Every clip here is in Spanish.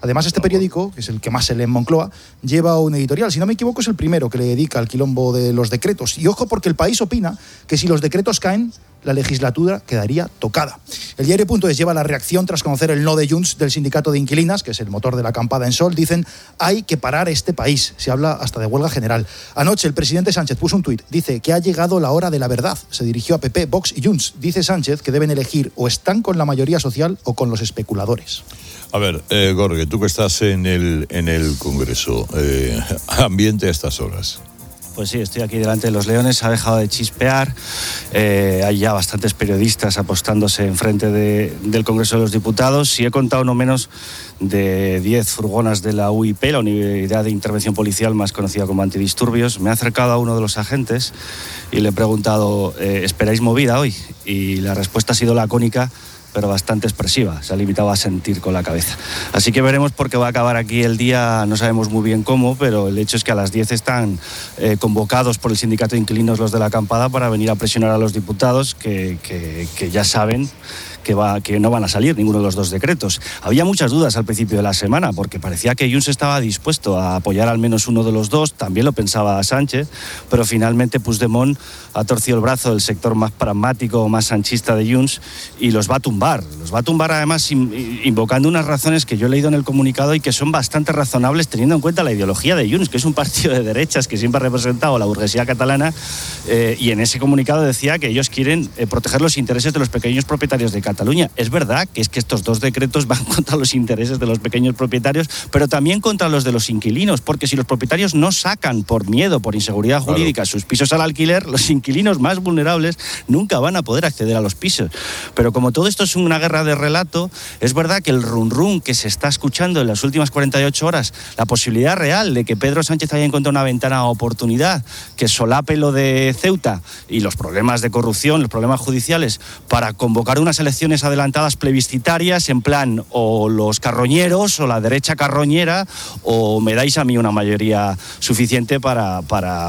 Además, este periódico, que es el que más se lee en Moncloa, lleva un editorial. Si no me equivoco, es el primero que le dedica al quilombo de los decretos. Y ojo, porque El País opina que si los decretos caen, la legislatura quedaría tocada. El diario.es lleva la reacción tras conocer el no de Junts del sindicato de inquilinas, que es el motor de la acampada en Sol. Dicen, hay que parar este país. Se habla hasta de huelga general. Anoche el presidente Sánchez puso un tuit. Dice que ha llegado la hora de la verdad. Se dirigió a PP, Vox y Junts. Dice Sánchez que deben elegir o están con la mayoría social o con los especuladores. A ver, Jorge, tú que estás en el Congreso, ambiente a estas horas. Pues sí, estoy aquí delante de los leones, ha dejado de chispear, hay ya bastantes periodistas apostándose enfrente del Congreso de los Diputados y he contado no menos de 10 furgonas de la UIP, la Unidad de Intervención Policial más conocida como Antidisturbios. Me he acercado a uno de los agentes y le he preguntado, ¿esperáis movida hoy? Y la respuesta ha sido lacónica, pero bastante expresiva, se ha limitado a sentir con la cabeza. Así que veremos por qué va a acabar aquí el día, no sabemos muy bien cómo, pero el hecho es que a las 10 están convocados por el sindicato de inquilinos los de la acampada para venir a presionar a los diputados que ya saben que no van a salir ninguno de los dos decretos. Había muchas dudas al principio de la semana, porque parecía que Junts estaba dispuesto a apoyar al menos uno de los dos, también lo pensaba Sánchez, pero finalmente Puigdemont ha torcido el brazo del sector más pragmático, más sanchista de Junts, y los va a tumbar. Los va a tumbar además invocando unas razones que yo he leído en el comunicado y que son bastante razonables teniendo en cuenta la ideología de Junts, que es un partido de derechas que siempre ha representado a la burguesía catalana, y en ese comunicado decía que ellos quieren proteger los intereses de los pequeños propietarios de Cataluña. Es verdad que estos dos decretos van contra los intereses de los pequeños propietarios, pero también contra los de los inquilinos, porque si los propietarios no sacan por miedo, por inseguridad jurídica, sus pisos al alquiler, los inquilinos más vulnerables nunca van a poder acceder a los pisos. Pero como todo esto es una guerra de relato, es verdad que el run que se está escuchando en las últimas 48 horas, la posibilidad real de que Pedro Sánchez haya encontrado una ventana de oportunidad que solape lo de Ceuta y los problemas de corrupción, los problemas judiciales, para convocar unas elecciones adelantadas plebiscitarias en plan o los carroñeros o la derecha carroñera o me dais a mí una mayoría suficiente para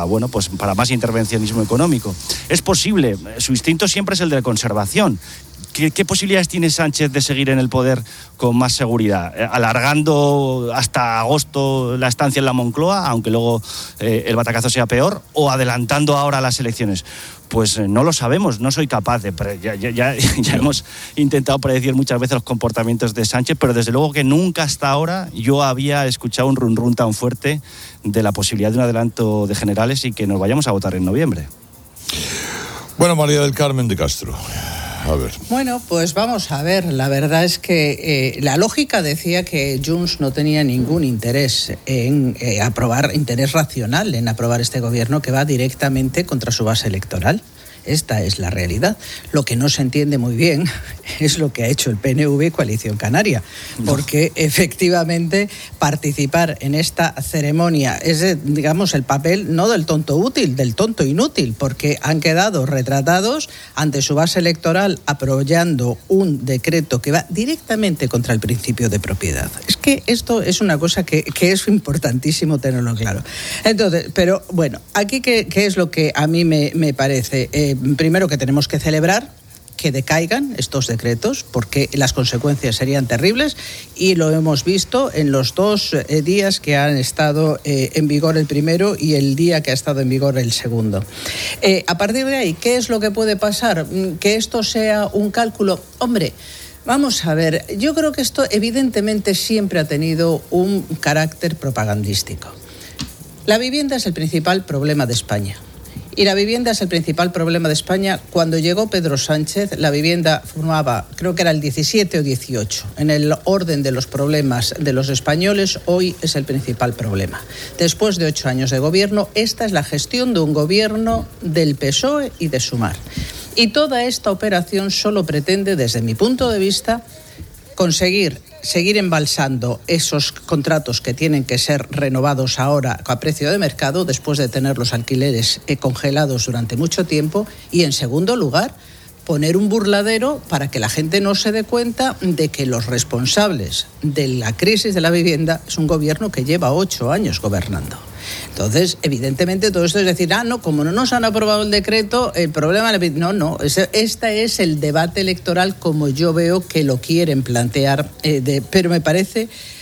más intervencionismo económico. Es posible, su instinto siempre es el de conservación. ¿Qué posibilidades tiene Sánchez de seguir en el poder con más seguridad? ¿Alargando hasta agosto la estancia en la Moncloa, aunque luego el batacazo sea peor, o adelantando ahora las elecciones? Pues no lo sabemos, no soy capaz de... Ya hemos intentado predecir muchas veces los comportamientos de Sánchez, pero desde luego que nunca hasta ahora yo había escuchado un run tan fuerte de la posibilidad de un adelanto de generales y que nos vayamos a votar en noviembre. Bueno, María del Carmen de Castro. A ver. Bueno, pues vamos a ver. La verdad es que la lógica decía que Junts no tenía ningún interés en interés racional en aprobar este gobierno que va directamente contra su base electoral. Esta es la realidad. Lo que no se entiende muy bien es lo que ha hecho el PNV Coalición Canaria, porque efectivamente participar en esta ceremonia es, digamos, el papel no del tonto útil, del tonto inútil, porque han quedado retratados ante su base electoral apoyando un decreto que va directamente contra el principio de propiedad. Es que esto es una cosa que es importantísimo tenerlo claro. Entonces, pero bueno, aquí ¿qué es lo que a mí me parece? Primero, que tenemos que celebrar que decaigan estos decretos, porque las consecuencias serían terribles y lo hemos visto en los 2 días que han estado en vigor el primero y el día que ha estado en vigor el segundo. A partir de ahí, ¿qué es lo que puede pasar? Que esto sea un cálculo. Hombre, vamos a ver, yo creo que esto evidentemente siempre ha tenido un carácter propagandístico. La vivienda es el principal problema de España. Y la vivienda es el principal problema de España. Cuando llegó Pedro Sánchez, la vivienda formaba, creo que era el 17 o 18. En el orden de los problemas de los españoles, hoy es el principal problema. Después de 8 años de gobierno, esta es la gestión de un gobierno del PSOE y de Sumar. Y toda esta operación solo pretende, desde mi punto de vista, seguir embalsando esos contratos que tienen que ser renovados ahora a precio de mercado después de tener los alquileres congelados durante mucho tiempo y, en segundo lugar, poner un burladero para que la gente no se dé cuenta de que los responsables de la crisis de la vivienda es un gobierno que lleva 8 años gobernando. Entonces, evidentemente, todo esto es decir, como no nos han aprobado el decreto, el problema... No, este es el debate electoral como yo veo que lo quieren plantear, pero me parece